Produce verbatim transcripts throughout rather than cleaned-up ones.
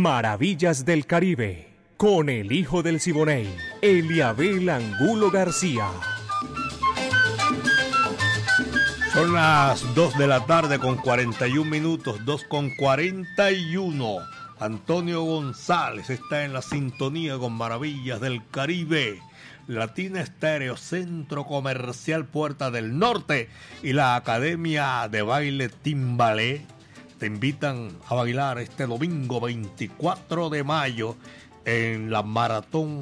Maravillas del Caribe, con el hijo del Siboney, Eliabel Angulo García. Son las dos de la tarde con cuarenta y un minutos, dos con cuarenta y uno. Antonio González está en la sintonía con Maravillas del Caribe. Latina Estéreo, Centro Comercial Puerta del Norte y la Academia de Baile Timbalé te invitan a bailar este domingo veinticuatro de mayo en la Maratón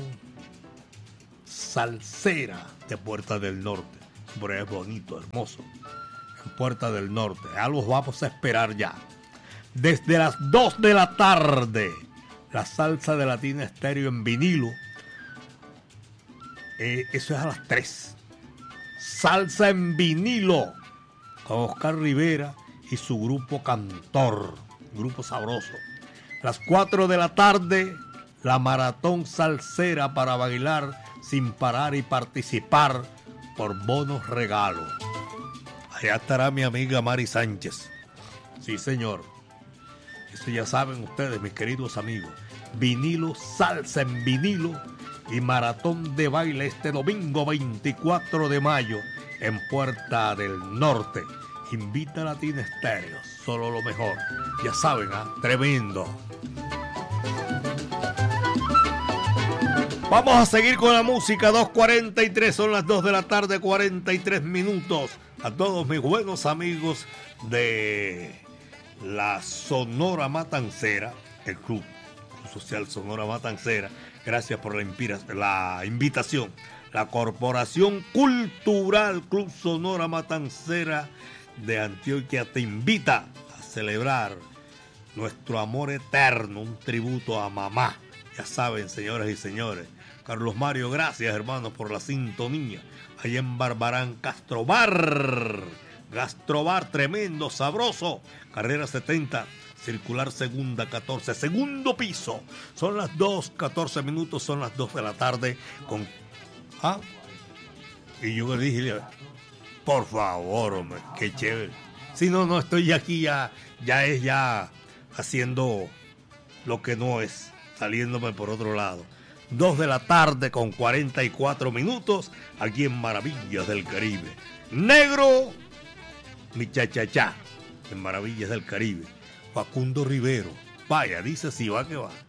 Salsera de Puerta del Norte. Por ahí es bonito, hermoso. En Puerta del Norte. Ya los vamos a esperar ya. Desde las dos de la tarde, la salsa de Latina Estéreo en vinilo. Eh, eso es a las tres. Salsa en vinilo con Oscar Rivera y su grupo Cantor, grupo sabroso. A las cuatro de la tarde, la maratón salsera para bailar sin parar y participar por bonos regalos. Allá estará mi amiga Mari Sánchez. Sí, señor. Eso ya saben ustedes, mis queridos amigos. Vinilo, salsa en vinilo y maratón de baile este domingo veinticuatro de mayo en Puerta del Norte. Invita a Latina Estéreo, solo lo mejor. Ya saben, ¿ah? Tremendo. Vamos a seguir con la música, dos cuarenta y tres, son las dos de la tarde, cuarenta y tres minutos. A todos mis buenos amigos de la Sonora Matancera, el Club Social Sonora Matancera, gracias por la, inspira- la invitación. La Corporación Cultural Club Sonora Matancera de Antioquia te invita a celebrar nuestro amor eterno, un tributo a mamá. Ya saben, señoras y señores. Carlos Mario, gracias, hermanos, por la sintonía. Allá en Barbarán, Gastrobar. Gastrobar, tremendo, sabroso. Carrera setenta, circular segunda, catorce, segundo piso. Son las dos, catorce minutos, son las dos de la tarde. Con... ¿Ah? Y yo le dije, por favor, hombre, qué chévere. Si no, no, estoy aquí ya, ya es ya haciendo lo que no es, saliéndome por otro lado. Dos de la tarde con cuarenta y cuatro minutos, aquí en Maravillas del Caribe. Negro, mi chachachá, en Maravillas del Caribe. Facundo Rivero, vaya, dice si va que va.